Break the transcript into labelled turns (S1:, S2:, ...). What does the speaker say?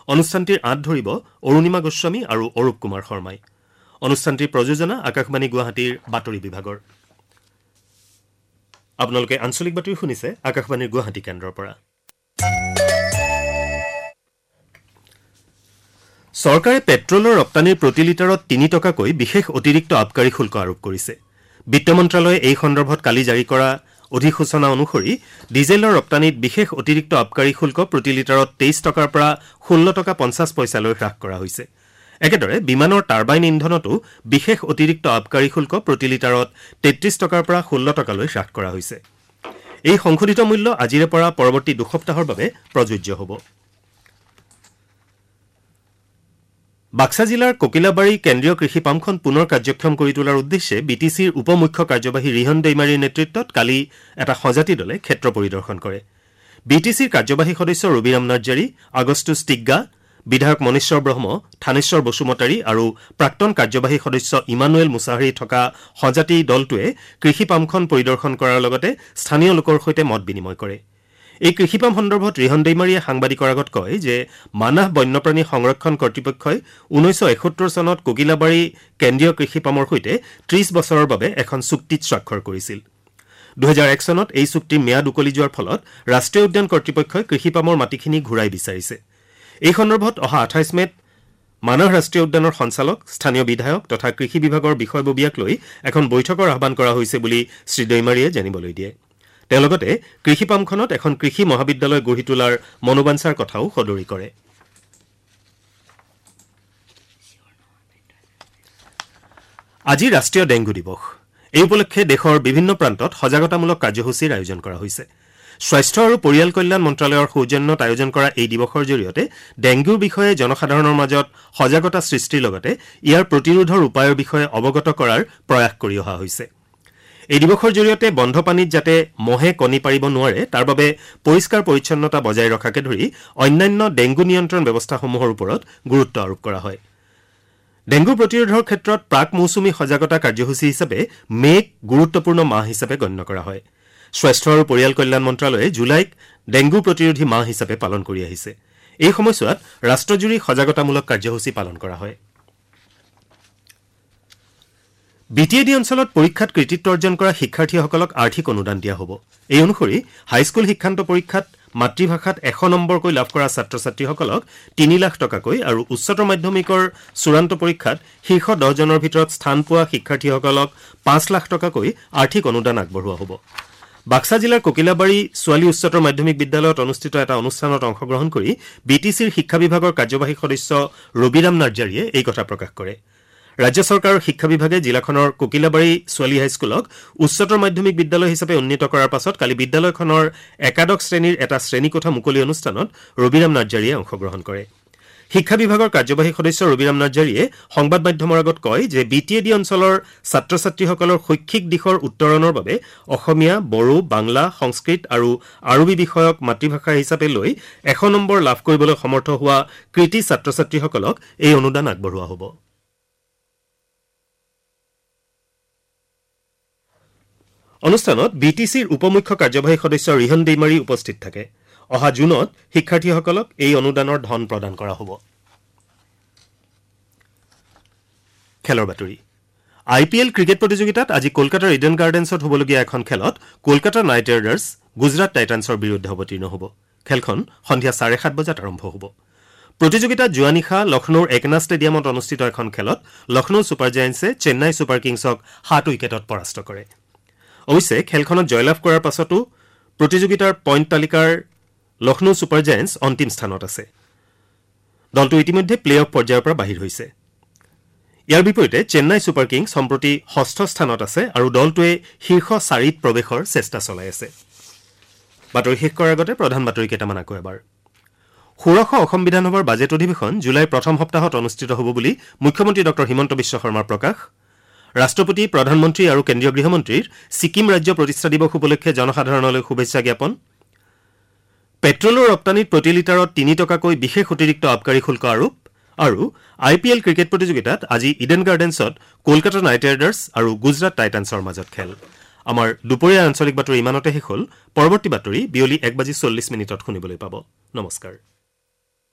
S1: অনুষ্ঠানটিৰ আঁত ধৰিব অৰুণিমা গোস্বামী আৰু অৰূপ কুমাৰ শৰ্মাই। অনুষ্ঠানটিৰ প্ৰযোজনা আকাশবাণী গুৱাহাটীৰ বাতৰি বিভাগৰ। আপোনালোকে আঞ্চলিক বাতৰি শুনিছে আকাশবাণীৰ গুৱাহাটী কেন্দ্ৰৰ পৰা। চৰকাৰে পেট্ৰলৰ ৰপ্তানিৰ প্ৰতি লিটাৰত ৩ টকাকৈ বিশেষ অতিৰিক্ত আবকাৰী শুল্ক আৰোপ কৰিছে। বিত্ত মন্ত্ৰালয়ে এই সন্দৰ্ভত কালি জাৰি কৰা অধিসূচনা অনুসৰি ডিজেলৰ ৰপ্তানিত বিশেষ অতিৰিক্ত আবকাৰী শুল্ক প্ৰতি লিটাৰত 23 টকাৰ পৰা 16 টকা 50 পইচালৈ হ্ৰাস কৰা হৈছে। একেদৰে বিমানৰ টাৰ্বাইন ইন্ধনতো বিশেষ অতিৰিক্ত আবকাৰী শুল্ক প্ৰতি লিটাৰত 33 টকাৰ পৰা 16 টকালৈ হ্ৰাস কৰা হৈছে। এই সংশোধিত মূল্য আজিৰে পৰা পৰৱৰ্তী দুসপ্তাহৰ বাবে প্ৰযোজ্য হ'ব। বাক্সা জিলাৰ ককিলাবাৰী কেন্দ্ৰীয় কৃষি পামখন পুনৰ কাৰ্যক্ষম কৰি তোলাৰ উদ্দেশ্যে বিটিচিৰ উপ মুখ্য কাৰ্যবাহী ৰিহন দৈমাৰীৰ নেতৃত্বত কালি এটা সজাতি দলে ক্ষেত্ৰ পৰিদৰ্শন কৰে। বিটিচিৰ কাৰ্যবাহী সদস্য ৰবিৰাম নাৰ্জাৰী, আগষ্টুছ টিগ্গা, বিধায়ক মনেশ্বৰ ব্ৰহ্ম, থানেশ্বৰ বসুমতাৰী আৰু প্ৰাক্তন কাৰ্যবাহী সদস্য ইমানুৱেল মুছাহাৰী থকা সজাতি দলটোৱে কৃষি পামখন পৰিদৰ্শন কৰাৰ লগতে স্থানীয় লোকৰ সৈতে মত বিনিময় কৰে। এই কৃষিপাম সন্দৰ্ভত ৰিহন দৈমাৰীয়ে সাংবাদিকৰ আগত কয় যে মানাহ বন্যপ্ৰাণী সংৰক্ষণ কৰ্তৃপক্ষই 1971 চনত ককিলাবাৰী কেন্দ্ৰীয় কৃষিপামৰ সৈতে 30 বছৰৰ বাবে এখন চুক্তিত স্বাক্ষৰ কৰিছিল। 2001 চনত এই চুক্তিৰ ম্যাদ উকলি যোৱাৰ ফলত ৰাষ্ট্ৰীয় উদ্যান কৰ্তৃপক্ষই কৃষিপামৰ মাটিখিনি ঘূৰাই বিচাৰিছে। এই সন্দৰ্ভত অহা 28 মেত মানাহ ৰাষ্ট্ৰীয় উদ্যানৰ সঞ্চালক, স্থানীয় বিধায়ক তথা কৃষি বিভাগৰ বিষয়ববীয়াক লৈ এখন বৈঠকৰ আহ্বান কৰা হৈছে বুলি শ্ৰী দৈমাৰীয়ে জানিবলৈ দিয়ে। তেওঁ লগতে কৃষি পামখনত এখন কৃষি মহাবিদ্যালয় গঢ়ি তোলাৰ মনোবাঞ্ছাৰ কথাও সদৰি কৰে। আজি ৰাষ্ট্ৰীয় ডেংগু দিৱস। এই উপলক্ষে দেশৰ বিভিন্ন প্ৰান্তত সজাগতামূলক কাৰ্যসূচীৰ আয়োজন কৰা হৈছে। স্বাস্থ্য আৰু পৰিয়াল কল্যাণ মন্ত্ৰালয়ৰ সৌজন্যত আয়োজন কৰা এই দিৱসৰ জৰিয়তে ডেংগুৰ বিষয়ে জনসাধাৰণৰ মাজত সজাগতা সৃষ্টিৰ লগতে ইয়াৰ প্ৰতিৰোধৰ উপায়ৰ বিষয়ে অৱগত কৰাৰ প্ৰয়াস কৰি অহা হৈছে। এই দিৱসৰ জৰিয়তে বন্ধ পানীত যাতে মহে কণী পাৰিব নোৱাৰে তাৰ বাবে পৰিষ্কাৰ পৰিচ্ছন্নতা বজাই ৰখাকে ধৰি অন্যান্য ডেংগু নিয়ন্ত্ৰণ ব্যৱস্থাসমূহৰ ওপৰত গুৰুত্ব আৰোপ কৰা হয়। ডেংগু প্ৰতিৰোধৰ ক্ষেত্ৰত প্ৰাক মৌচুমী সজাগতা কাৰ্যসূচী হিচাপে মেক গুৰুত্বপূৰ্ণ মাহ হিচাপে গণ্য কৰা হয়। স্বাস্থ্য আৰু পৰিয়াল কল্যাণ মন্ত্ৰালয়ে জুলাইক ডেংগু প্ৰতিৰোধী মাহ হিচাপে পালন কৰি আহিছে। এই সময়ছোৱাত ৰাষ্ট্ৰজুৰি সজাগতামূলক কাৰ্যসূচী পালন কৰা হয়। বিটিএডি অঞ্চলত পৰীক্ষাত কৃতিত্ব অৰ্জন কৰা শিক্ষাৰ্থীসকলক আৰ্থিক অনুদান দিয়া হ'ব। এই অনুসৰি হাইস্কুল শিক্ষান্ত পৰীক্ষাত মাতৃভাষাত 100 নম্বৰকৈ লাভ কৰা ছাত্ৰ ছাত্ৰীসকলক 3 লাখ টকাকৈ আৰু উচ্চতৰ মাধ্যমিকৰ চূড়ান্ত পৰীক্ষাত শীৰ্ষ 10 জনৰ ভিতৰত স্থান পোৱা শিক্ষাৰ্থীসকলক 5 লাখ টকাকৈ আৰ্থিক অনুদান আগবঢ়োৱা হ'ব। বাক্সা জিলাৰ ককিলাবাৰী ছোৱালী উচ্চতৰ মাধ্যমিক বিদ্যালয়ত অনুষ্ঠিত এটা অনুষ্ঠানত অংশগ্ৰহণ কৰি বিটিচিৰ শিক্ষা বিভাগৰ কাৰ্যবাহী সদস্য ৰবিৰাম নাৰ্জাৰীয়ে এই কথা প্ৰকাশ কৰে। ৰাজ্য চৰকাৰৰ শিক্ষা বিভাগে জিলাখনৰ ককিলাবাৰী ছোৱালী হাইস্কুলক উচ্চতৰ মাধ্যমিক বিদ্যালয় হিচাপে উন্নীত কৰাৰ পাছত কালি বিদ্যালয়খনৰ একাদশ শ্ৰেণীৰ এটা শ্ৰেণীকোঠা মুকলি অনুষ্ঠানত ৰবিৰাম নাৰ্জাৰীয়ে অংশগ্ৰহণ কৰে। শিক্ষা বিভাগৰ কাৰ্যবাহী সদস্য ৰবিৰাম নাৰ্জাৰীয়ে সংবাদ মাধ্যমৰ আগত কয় যে বিটিএডি অঞ্চলৰ ছাত্ৰ ছাত্ৰীসকলৰ শৈক্ষিক দিশৰ উত্তৰণৰ বাবে অসমীয়া, বড়ো, বাংলা, সংস্কৃত আৰু আৰবী বিষয়ক মাতৃভাষা হিচাপে লৈ 100 নম্বৰ লাভ কৰিবলৈ সমৰ্থ হোৱা কৃতি ছাত্ৰ ছাত্ৰীসকলক এই অনুদান আগবঢ়োৱা হ'ব। অনুষ্ঠানত বিটিচিৰ উপ মুখ্য কাৰ্যবাহী সদস্য ৰিহন দৈমাৰী উপস্থিত থাকে। অহা জুনত শিক্ষাৰ্থীসকলক এই অনুদানৰ ধন প্ৰদান কৰা হ'ব। খেলৰ বাতৰি। IPL ক্ৰিকেট প্ৰতিযোগিতাত আজি কলকাতাৰ ইডেন গাৰ্ডেন্সত হ'বলগীয়া এখন খেলত কলকাতা নাইট ৰাইডাৰ্ছ গুজৰাট টাইটান্সৰ বিৰুদ্ধে অৱতীৰ্ণ হ'ব। খেলখন সন্ধিয়া 7:30 বজাত আৰম্ভ হ'ব। প্ৰতিযোগিতাত যোৱা নিশা লক্ষ্ণৌৰ একনা ষ্টেডিয়ামত অনুষ্ঠিত এখন খেলত লক্ষ্ণৌ ছুপাৰ জায়েণ্টছে চেন্নাই ছুপাৰ কিংছক 7 উইকেটত পৰাস্ত কৰে। অৱশ্যে খেলখনত জয়লাভ কৰাৰ পাছতো প্ৰতিযোগিতাৰ পইণ্ট তালিকাৰ লক্ষ্ণৌ ছুপাৰ জায়েণ্টছ অন্তিম স্থানত আছে। দলটো ইতিমধ্যে প্লে অফ পৰ্যায়ৰ পৰা বাহিৰ হৈছে। ইয়াৰ বিপৰীতে চেন্নাই ছুপাৰ কিংছ সম্প্ৰতি 6ষ্ঠ স্থানত আছে আৰু দলটোৱে শীৰ্ষ 4ত প্ৰৱেশৰ চেষ্টা চলাই আছে। বাতৰি শেষ কৰাৰ আগতে প্ৰধান বাতৰি কেইটামান আকৌ এবাৰ। 16শ অসম বিধানসভাৰ বাজেট অধিৱেশন জুলাইৰ প্ৰথম সপ্তাহত অনুষ্ঠিত হ'ব বুলি মুখ্যমন্ত্ৰী ডঃ হিমন্ত বিশ্ব শৰ্মাৰ প্ৰকাশ। ৰাষ্ট্ৰপতি, প্ৰধানমন্ত্ৰী আৰু কেন্দ্ৰীয় গৃহমন্ত্ৰীৰ ছিকিম ৰাজ্য প্ৰতিষ্ঠা দিৱস উপলক্ষে জনসাধাৰণলৈ শুভেচ্ছা জ্ঞাপন। পেট্ৰলৰ ৰপ্তানিত প্ৰতি লিটাৰত 3 টকাকৈ বিশেষ অতিৰিক্ত আবকাৰী শুল্ক আৰোপ আৰু IPL ক্ৰিকেট প্ৰতিযোগিতাত আজি ইডেন গাৰ্ডেন্সত কলকাতা নাইট ৰাইডাৰ্ছ আৰু গুজৰাট টাইটান্সৰ মাজত খেল। আমাৰ দুপৰীয়া আঞ্চলিক বাতৰি ইমানতে শেষ হ'ল। পৰৱৰ্তী বাতৰি বিয়লি 1:40 শুনিবলৈ পাব। নমস্কাৰ।